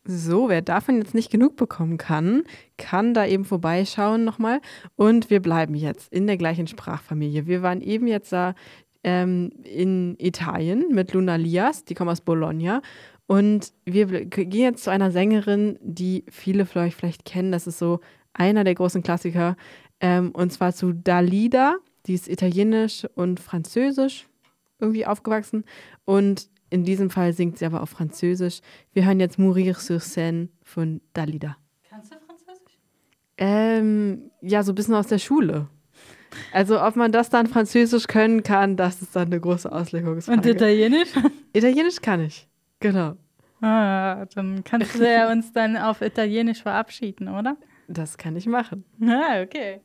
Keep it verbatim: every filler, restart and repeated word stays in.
So, wer davon jetzt nicht genug bekommen kann, kann da eben vorbeischauen nochmal. Und wir bleiben jetzt in der gleichen Sprachfamilie. Wir waren eben jetzt da ähm, in Italien mit Luna Lias, die kommt aus Bologna. Und wir bl- gehen jetzt zu einer Sängerin, die viele von euch vielleicht kennen. Das ist so einer der großen Klassiker. Ähm, und zwar zu Dalida. Die ist italienisch und französisch irgendwie aufgewachsen. Und in diesem Fall singt sie aber auf Französisch. Wir hören jetzt Mourir sur scène von Dalida. Kannst du Französisch? Ähm, ja, so ein bisschen aus der Schule. Also ob man das dann Französisch können kann, das ist dann eine große Auslegungsfrage. Und Italienisch? Italienisch kann ich, genau. Ah, dann kannst du ja uns dann auf Italienisch verabschieden, oder? Das kann ich machen. Ah, okay.